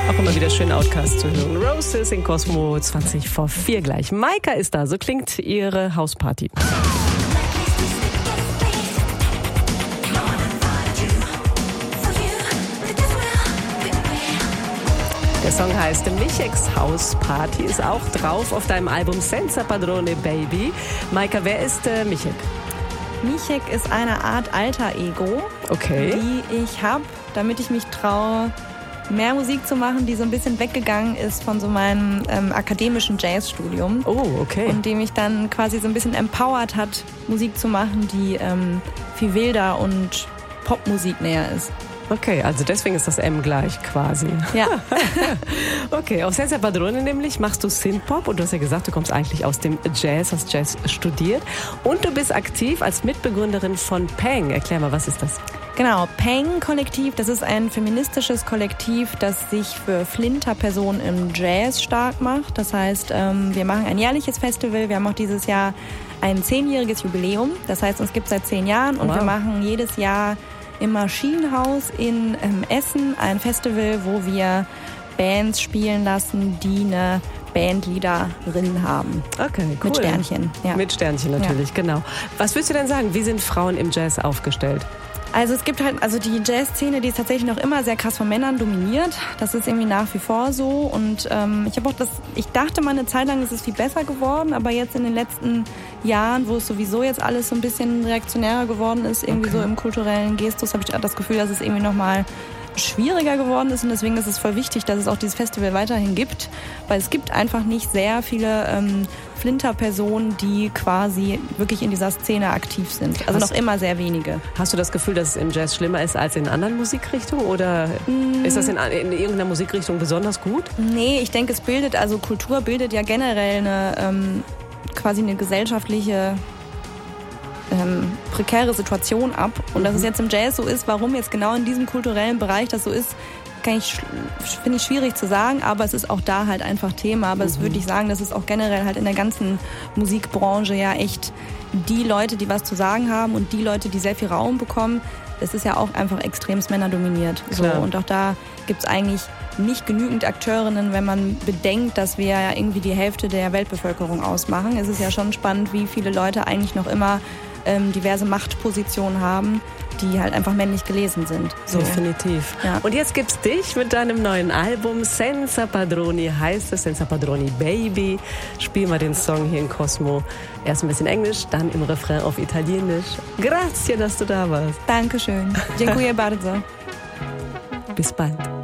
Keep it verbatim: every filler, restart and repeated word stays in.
Auch immer wieder schön Outcast zu hören. Roses in Cosmo, zwanzig vor vier gleich. Maika ist da, so klingt ihre Hausparty. Der Song heißt Micheks Hausparty, ist auch drauf auf deinem Album Senza Padrone Baby. Maika, wer ist äh, Michek? Michek ist eine Art alter Ego, okay. die ich habe, damit ich mich traue, mehr Musik zu machen, die so ein bisschen weggegangen ist von so meinem ähm, akademischen Jazzstudium. Oh, okay. Und die mich dann quasi so ein bisschen empowert hat, Musik zu machen, die ähm, viel wilder und Popmusik näher ist. Okay, also deswegen ist das M gleich quasi. Ja. Okay, auf Senza Padrone nämlich machst du Synthpop und du hast ja gesagt, du kommst eigentlich aus dem Jazz, hast Jazz studiert und du bist aktiv als Mitbegründerin von Pang. Erklär mal, was ist das? Genau, Pang-Kollektiv, das ist ein feministisches Kollektiv, das sich für Flinterpersonen im Jazz stark macht. Das heißt, wir machen ein jährliches Festival, wir haben auch dieses Jahr ein zehnjähriges Jubiläum. Das heißt, uns gibt es seit zehn Jahren und wow. wir machen jedes Jahr im Maschinenhaus in ähm, Essen ein Festival, wo wir Bands spielen lassen, die eine Bandleaderin haben. Okay, cool. Mit Sternchen. Ja. Mit Sternchen natürlich, ja. Genau. Was würdest du denn sagen, wie sind Frauen im Jazz aufgestellt? Also es gibt halt, also die Jazzszene, die ist tatsächlich noch immer sehr krass von Männern dominiert. Das ist irgendwie nach wie vor so. Und ähm, ich habe auch das, ich dachte mal eine Zeit lang, ist es viel besser geworden, aber jetzt in den letzten Jahren, wo es sowieso jetzt alles so ein bisschen reaktionärer geworden ist, irgendwie okay. so im kulturellen Gestus, habe ich das Gefühl, dass es irgendwie nochmal schwieriger geworden ist und deswegen ist es voll wichtig, dass es auch dieses Festival weiterhin gibt, weil es gibt einfach nicht sehr viele ähm, Flinter-Personen, die quasi wirklich in dieser Szene aktiv sind. Also hast, noch immer sehr wenige. Hast du das Gefühl, dass es im Jazz schlimmer ist als in anderen Musikrichtungen oder mm. ist das in, in irgendeiner Musikrichtung besonders gut? Nee, ich denke, es bildet, also Kultur bildet ja generell eine ähm, quasi eine gesellschaftliche Ähm, prekäre Situation ab. Und mhm. dass es jetzt im Jazz so ist, warum jetzt genau in diesem kulturellen Bereich das so ist, kann ich, finde ich schwierig zu sagen, aber es ist auch da halt einfach Thema. Aber das mhm. würde ich sagen, dass es auch generell halt in der ganzen Musikbranche ja echt die Leute, die was zu sagen haben und die Leute, die sehr viel Raum bekommen, es ist ja auch einfach extremst männerdominiert. So. Und auch da gibt es eigentlich nicht genügend Akteurinnen, wenn man bedenkt, dass wir ja irgendwie die Hälfte der Weltbevölkerung ausmachen. Es ist ja schon spannend, wie viele Leute eigentlich noch immer ähm, diverse Machtpositionen haben, die halt einfach männlich gelesen sind. So. Definitiv. Ja. Und jetzt gibt's dich mit deinem neuen Album. Senza Padroni heißt es, Senza Padroni Baby. Spiel mal den Song hier in Cosmo. Erst ein bisschen Englisch, dann im Refrain auf Italienisch. Grazie, dass du da warst. Dankeschön. Dziękuję bardzo. Bis bald.